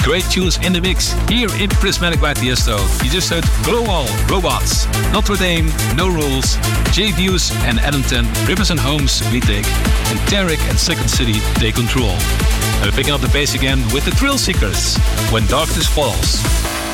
Great tunes in the mix here in Prismatic by Tiesto. You just heard Global Robots, Notre Dame, No Rules, Jay Views and Adam 10, Rivers and Homes, We Take, and Tarek and Second City, Take Control. And we're picking up the pace again with the Thrill Seekers, When Darkness Falls.